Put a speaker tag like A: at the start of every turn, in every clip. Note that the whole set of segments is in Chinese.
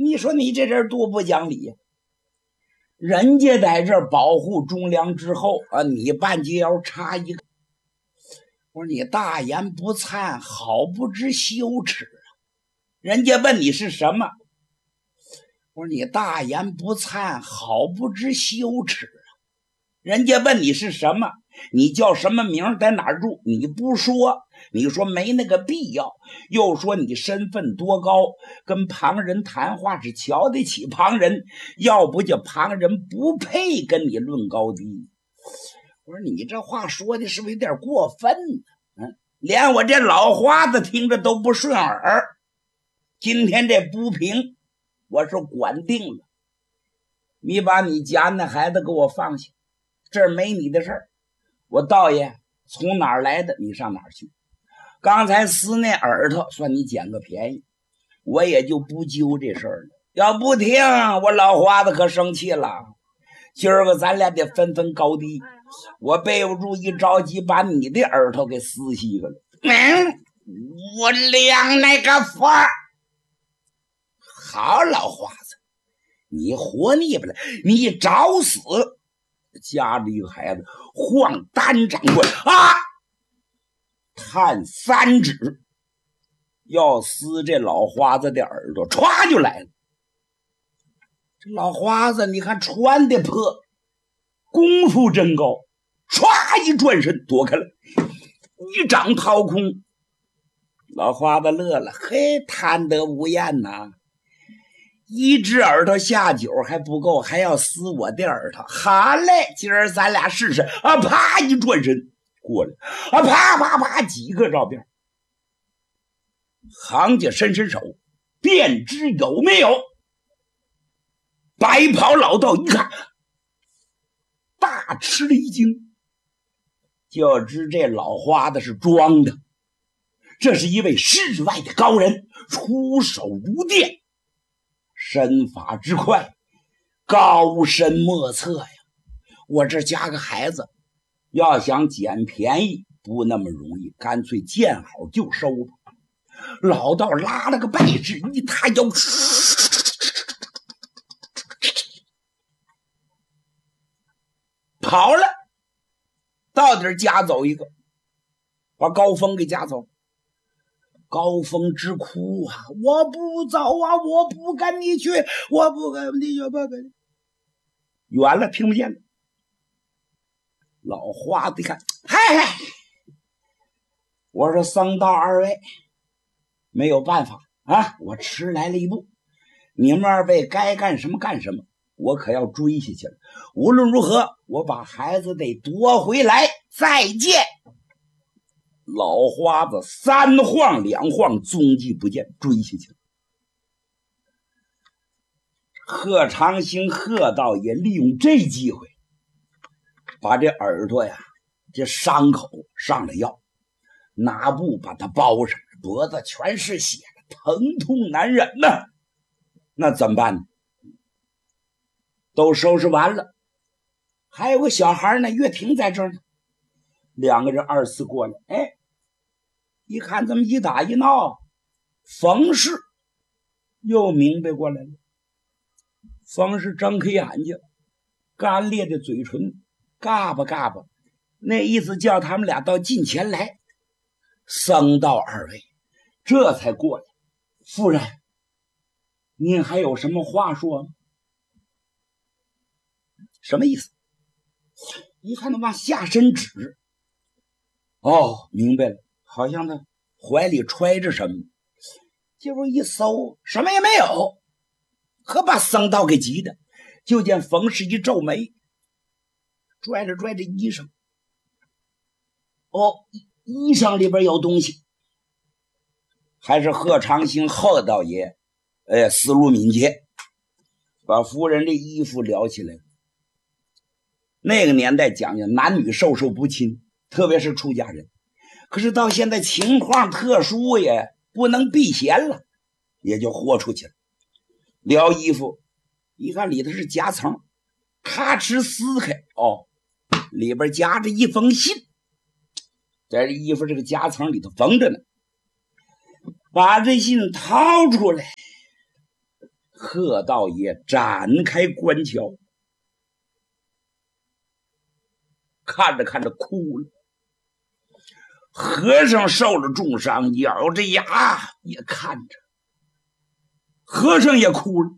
A: 你说你这人多不讲理呀！人家在这儿保护忠良之后啊，你半截腰插一个。我说你大言不惭，好不知羞耻啊！人家问你是什么？我说你大言不惭，好不知羞耻啊！人家问你是什么？你叫什么名，在哪儿住？你不说，你说没那个必要，又说你身份多高，跟旁人谈话是瞧得起旁人，要不就旁人不配跟你论高低。我说你这话说的是不是有点过分呢？连我这老花子听着都不顺耳。今天这不平我是管定了，你把你家那孩子给我放下，这儿没你的事儿。我道爷从哪儿来的你上哪儿去，刚才撕那耳朵算你捡个便宜，我也就不揪这事儿了。要不听我老花子可生气了，今儿个咱俩得分分高低，我背不住一着急把你的耳朵给撕稀了。我量那个法儿好，老花子你活腻巴了，你找死！家里有孩子晃单掌柜啊，探三指要撕这老花子的耳朵，歘就来了。这老花子你看穿的破，功夫真高，歘一转身躲开了，一掌掏空。老花子乐了，嘿，贪得无厌呐！一只耳朵下酒还不够，还要撕我的耳朵。好嘞，今儿咱俩试试啊！啪一转身过来啊！啪啪啪几个照片。行家伸伸手，便知有没有。白袍老道一看，大吃了一惊，就知这老花子是装的。这是一位世外的高人，出手如电，身法之快，高深莫测呀！我这加个孩子，要想捡便宜不那么容易，干脆见好就收吧。老道拉了个背势，一抬腰，跑了，到底夹走一个，把高峰给夹走。高峰之哭啊，我不走啊，我不跟你去，我不跟你去，不跟你。远了听不见了。老花子一看，嗨嗨，我说僧道二位没有办法啊，我迟来了一步，你们二位该干什么干什么，我可要追下去了。无论如何，我把孩子得夺回来，再见。老花子三晃两晃，踪迹不见，追下去了。贺长兴贺道也利用这机会，把这耳朵呀，这伤口上了药，拿布把它包上，脖子全是血，疼痛难忍呐。那怎么办呢？都收拾完了，还有个小孩呢，岳霆在这儿呢。两个人二次过来，哎，一看这么一打一闹，冯氏又明白过来了。冯氏睁开眼睛，干裂的嘴唇嘎巴嘎巴，那意思叫他们俩到近前来。僧道二位这才过来，夫人，您还有什么话说吗？什么意思？一看他往下身指，哦，明白了，好像他怀里揣着什么，结果一搜，什么也没有，可把僧道给急的。就见冯氏一皱眉，拽着衣裳，哦，衣裳里边有东西。还是贺长兴贺道爷思路敏捷，把夫人的衣服撩起来了。那个年代讲究男女授受不亲，特别是出家人。可是到现在情况特殊，也不能避嫌了，也就豁出去了。撩衣服一看里头是夹层，咔哧撕开，哦，里边夹着一封信，在这衣服这个夹层里头缝着呢。把这信掏出来， 贺道爷展开官桥，看着看着哭了。和尚受了重伤，咬着牙也看着，和尚也哭了。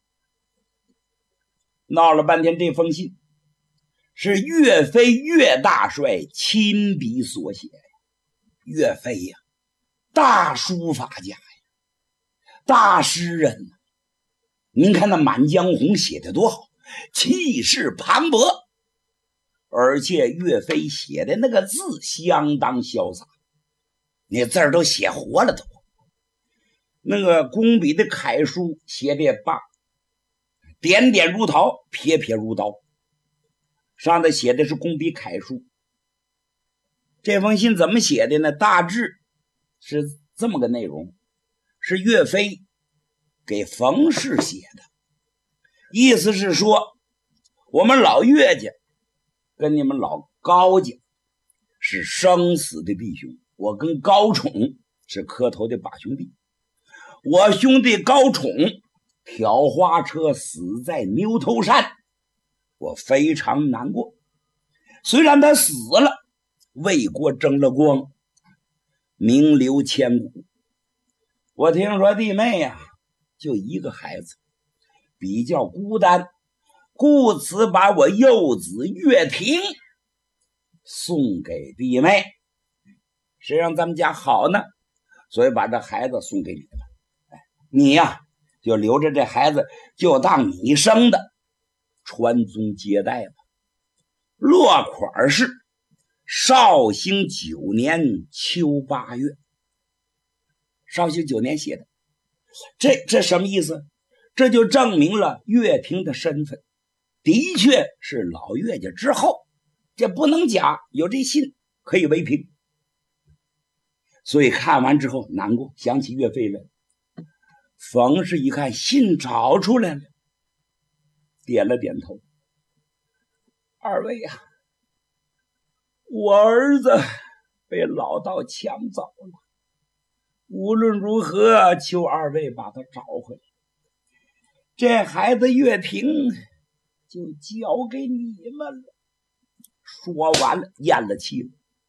A: 闹了半天，这封信是岳飞岳大帅亲笔所写。岳飞呀，大书法家呀，大诗人呐。您看那《满江红》写的多好，气势磅礴，而且岳飞写的那个字相当潇洒，那字儿都写活了都。那个工笔的楷书写的也棒，点点如桃，撇撇如刀，上头写的是工笔楷书。这封信怎么写的呢？大致是这么个内容，是岳飞给冯氏写的，意思是说，我们老岳家跟你们老高家是生死的弟兄，我跟高宠是磕头的把兄弟。我兄弟高宠挑花车死在牛头山，我非常难过。虽然他死了，为国争了光，名留千古。我听说弟妹呀，就一个孩子，比较孤单，故此把我幼子岳平送给弟妹。谁让咱们家好呢？所以把这孩子送给你了。你呀，就留着这孩子，就当你生的，传宗接代吧。落款是绍兴9年秋8月，绍兴9年写的。这什么意思？这就证明了岳平的身份的确是老岳家之后，这不能假，有这信可以为凭。所以看完之后难过，想起岳飞来。冯氏一看信找出来了，点了点头。二位呀，我儿子被老道抢走了，无论如何求二位把他找回来。这孩子岳平就交给你们了。说完了，咽了气了。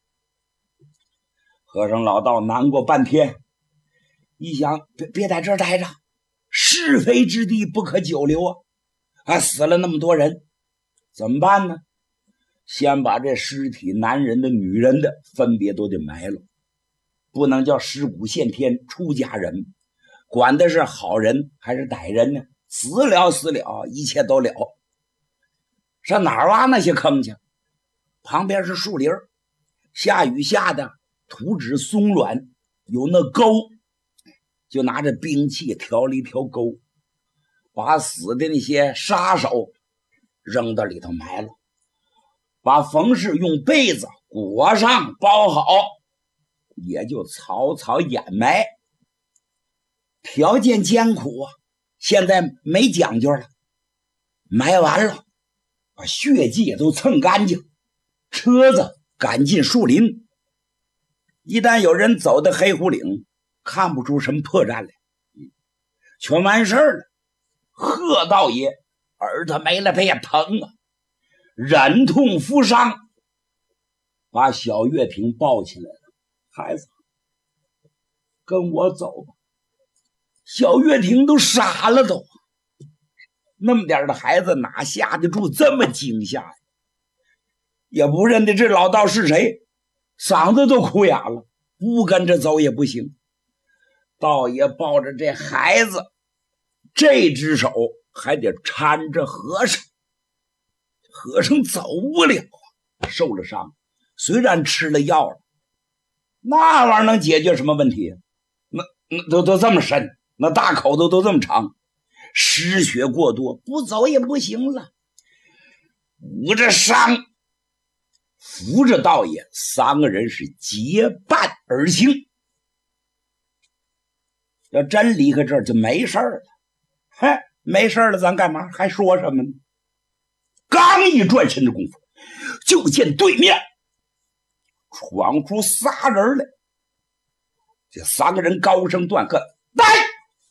A: 和尚老道难过半天，一想，别在这儿待着，是非之地不可久留啊！死了那么多人，怎么办呢？先把这尸体，男人的、女人的，分别都得埋了，不能叫尸骨现天，出家人管的是好人还是歹人呢？死了死了，一切都了。上哪儿挖那些坑去？旁边是树林，下雨下的土质松软，有那沟，就拿着兵器挑了一条沟，把死的那些杀手扔到里头埋了，把冯氏用被子裹上包好，也就草草掩埋。条件艰苦啊，现在没讲究了，埋完了，把血迹也都蹭干净，车子赶进树林。一旦有人走到黑虎岭，看不出什么破绽来，全完事儿了。贺道爷儿子没了，他也疼啊，忍痛负伤，把小岳平抱起来了。孩子，跟我走吧。小岳平都傻了都，那么点的孩子哪下得住这么惊吓呀？也不认得这老道是谁，嗓子都哭哑了，不跟着走也不行。道爷抱着这孩子，这只手还得搀着和尚，和尚走不了，受了伤，虽然吃了药了，那玩意儿能解决什么问题？那都这么深，那大口子都这么长，失血过多，不走也不行了。捂着伤，扶着道爷，三个人是结伴而行。要真离开这儿就没事了，嗨，没事了，咱干嘛还说什么呢？刚一转身的功夫，就见对面闯出仨人来。这三个人高声断喝：“来！”